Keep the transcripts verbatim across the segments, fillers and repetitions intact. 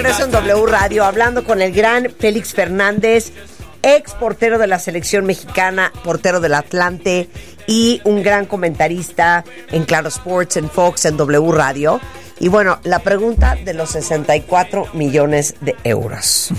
regreso en W Radio hablando con el gran Félix Fernández, ex portero de la selección mexicana, portero del Atlante y un gran comentarista en Claro Sports, en Fox, en W Radio. Y bueno, la pregunta de los sesenta y cuatro millones de euros.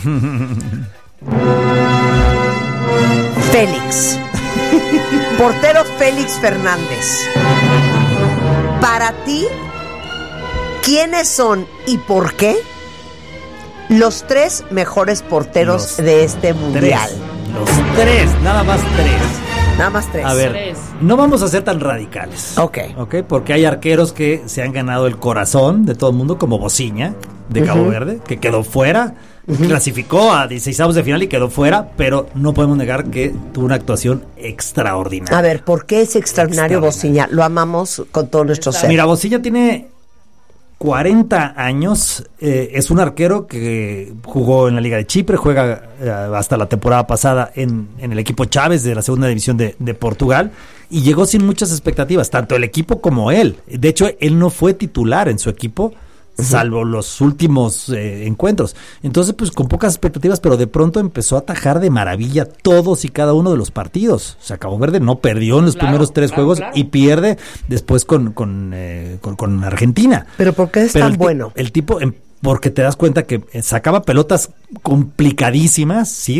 Félix. Portero Félix Fernández. Para ti, ¿quiénes son y por qué los tres mejores porteros los de este mundial? Tres. Los tres, nada más tres. Nada más tres. A ver, tres. No vamos a ser tan radicales. Ok. Ok, porque hay arqueros que se han ganado el corazón de todo el mundo, como Bociña, de Cabo uh-huh. Verde, que quedó fuera, uh-huh. clasificó a dieciseisavos de final y quedó fuera, pero no podemos negar que tuvo una actuación extraordinaria. A ver, ¿por qué es extraordinario Bociña? Lo amamos con todo nuestro ser. Mira, Bociña tiene cuarenta años, eh, es un arquero que jugó en la Liga de Chipre, juega eh, hasta la temporada pasada en, en el equipo Chávez de la segunda división de, de Portugal, y llegó sin muchas expectativas, tanto el equipo como él. De hecho, él no fue titular en su equipo, salvo los últimos eh, encuentros. Entonces, pues con pocas expectativas, pero de pronto empezó a atajar de maravilla todos y cada uno de los partidos. O sea, Cabo Verde no perdió en los claro, primeros tres claro, juegos claro. y pierde después con con, eh, con con Argentina. ¿Pero por qué es pero tan el, bueno? El tipo, porque te das cuenta que sacaba pelotas complicadísimas, sí,